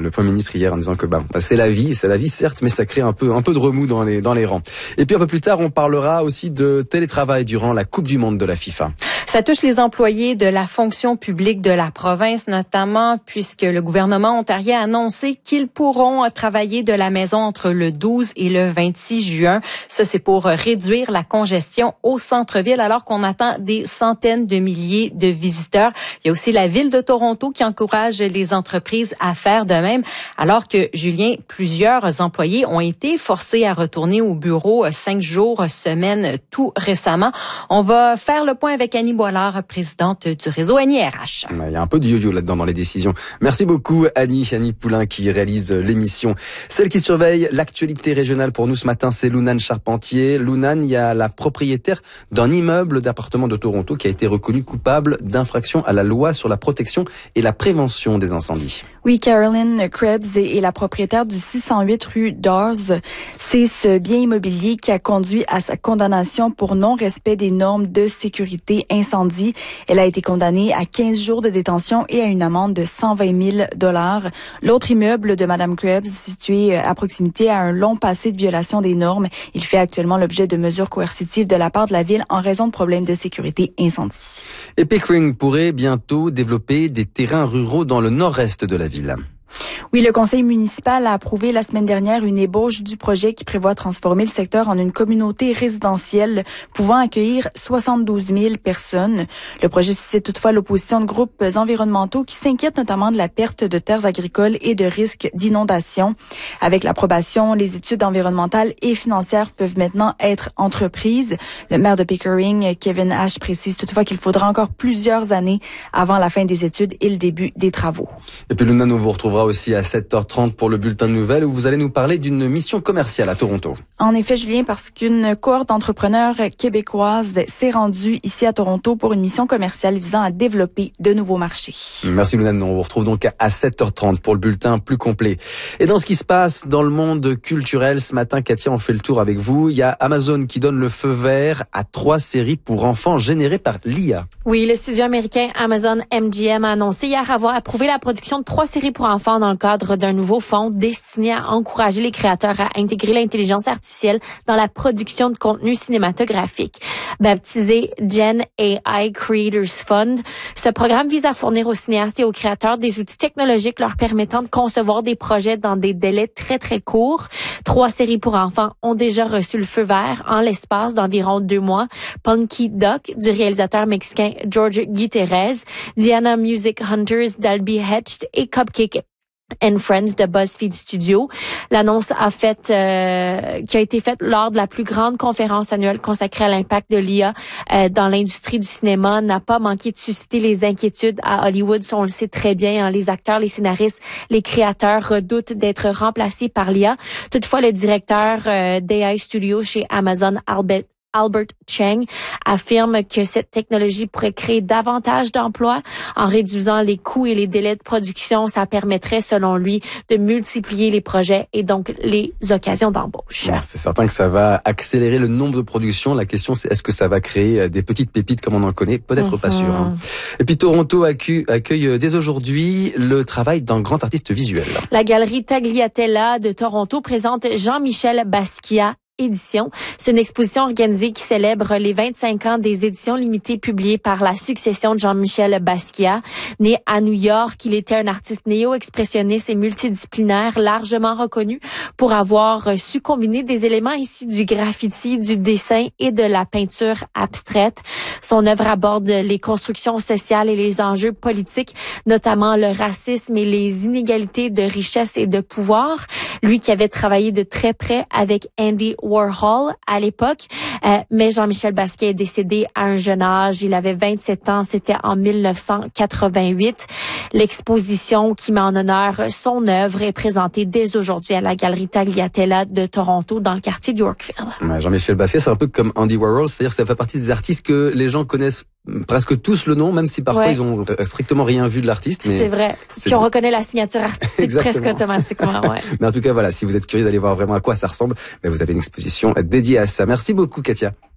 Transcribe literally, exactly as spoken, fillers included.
le Premier ministre hier en disant que bah, c'est la vie, c'est la vie certes, mais ça crée un peu un peu de remous dans les dans les rangs. Et puis un peu plus tard, on parlera aussi de télétravail durant la Coupe du Monde de la FIFA. Ça touche les employés de la fonction publique de la province, notamment puisque le gouvernement ontarien a annoncé qu'ils pourront travailler de la maison entre le douze et le vingt-six juin. Ça, c'est pour réduire la congestion au centre-ville, alors qu'on attend des centaines de milliers de visiteurs. Il y a aussi la ville de Toronto qui encourage les entreprises à faire de même, alors que, Julien, plusieurs employés ont été forcés à retourner au bureau cinq jours semaine tout récemment. On va faire le point avec Annie Boilard, présidente du réseau Annie R H. Il y a un peu de yo-yo là-dedans dans les décisions. Merci beaucoup Annie, Annie Poulain qui réalise l'émission. Celle qui surveille l'actualité régionale pour nous ce matin, c'est Lunane Charpentier. Lunane, il y a la propriétaire d'un immeuble d'appartement de Toronto qui a été reconnue coupable d'infraction à la loi sur la protection et la prévention des incendies. Oui, Carolyn Krebs est la propriétaire du six cent huit rue Dawes. C'est ce bien immobilier qui a conduit à sa condamnation pour non-respect des normes de sécurité incendie. Elle a été condamnée à quinze jours de détention et à une amende de cent vingt mille dollars. L'autre immeuble de Madame Krebs, situé à proximité, a un long passé de violation des normes. Il fait actuellement l'objet de mesures coercitives de la part de la ville en raison de problèmes de sécurité incendie. Et Pickering pourrait bientôt développer des terrains ruraux dans le nord-est de la ville. Oui, le conseil municipal a approuvé la semaine dernière une ébauche du projet qui prévoit transformer le secteur en une communauté résidentielle pouvant accueillir soixante-douze mille personnes. Le projet suscite toutefois l'opposition de groupes environnementaux qui s'inquiètent notamment de la perte de terres agricoles et de risques d'inondation. Avec l'approbation, les études environnementales et financières peuvent maintenant être entreprises. Le maire de Pickering, Kevin Ash, précise toutefois qu'il faudra encore plusieurs années avant la fin des études et le début des travaux. Et puis Luna, nous vous retrouvera aussi à sept heures trente pour le bulletin de nouvelles où vous allez nous parler d'une mission commerciale à Toronto. En effet, Julien, parce qu'une cohorte d'entrepreneurs québécoises s'est rendue ici à Toronto pour une mission commerciale visant à développer de nouveaux marchés. Merci Luna, on vous retrouve donc à sept heures trente pour le bulletin plus complet. Et dans ce qui se passe dans le monde culturel, ce matin, Katia, on fait le tour avec vous. Il y a Amazon qui donne le feu vert à trois séries pour enfants générées par l'I A. Oui, le studio américain Amazon M G M a annoncé hier avoir approuvé la production de trois séries pour enfants dans le cadre d'un nouveau fonds destiné à encourager les créateurs à intégrer l'intelligence artificielle dans la production de contenu cinématographique. Baptisé Gen A I Creators Fund, ce programme vise à fournir aux cinéastes et aux créateurs des outils technologiques leur permettant de concevoir des projets dans des délais très, très courts. Trois séries pour enfants ont déjà reçu le feu vert en l'espace d'environ deux mois. Punky Duck, du réalisateur mexicain George Gutierrez, Diana Music Hunters d'Albi Hetched et Cupcake and Friends de BuzzFeed Studio. L'annonce a fait, euh, qui a été faite lors de la plus grande conférence annuelle consacrée à l'impact de l'I A euh, dans l'industrie du cinéma n'a pas manqué de susciter les inquiétudes à Hollywood. On le sait très bien, hein, les acteurs, les scénaristes, les créateurs redoutent d'être remplacés par l'I A. Toutefois, le directeur euh, d'A I Studio chez Amazon, Albert Albert Cheng, affirme que cette technologie pourrait créer davantage d'emplois en réduisant les coûts et les délais de production. Ça permettrait, selon lui, de multiplier les projets et donc les occasions d'embauche. Ouais, c'est certain que ça va accélérer le nombre de productions. La question, c'est est-ce que ça va créer des petites pépites comme on en connaît? Peut-être mm-hmm. pas sûr. Hein. Et puis Toronto accueille, accueille dès aujourd'hui le travail d'un grand artiste visuel. La galerie Tagliatella de Toronto présente Jean-Michel Basquiat édition. C'est une exposition organisée qui célèbre les vingt-cinq ans des éditions limitées publiées par la succession de Jean-Michel Basquiat. Né à New York, il était un artiste néo-expressionniste et multidisciplinaire, largement reconnu pour avoir su combiner des éléments issus du graffiti, du dessin et de la peinture abstraite. Son œuvre aborde les constructions sociales et les enjeux politiques, notamment le racisme et les inégalités de richesse et de pouvoir. Lui qui avait travaillé de très près avec Andy Warhol à l'époque, euh, mais Jean-Michel Basquiat est décédé à un jeune âge. Il avait vingt-sept ans, c'était en mille neuf cent quatre-vingt-huit. L'exposition qui met en honneur son œuvre est présentée dès aujourd'hui à la galerie Tagliatella de Toronto dans le quartier de Yorkville. Ouais, Jean-Michel Basquiat, c'est un peu comme Andy Warhol, c'est-à-dire que ça fait partie des artistes que les gens connaissent presque tous le nom, même si parfois ouais. ils ont strictement rien vu de l'artiste. Mais c'est vrai. C'est Puis on reconnaît la signature artistique presque automatiquement. Ouais. Mais en tout cas, voilà, si vous êtes curieux d'aller voir vraiment à quoi ça ressemble, ben vous avez une exposition dédiée à ça. Merci beaucoup, Katia.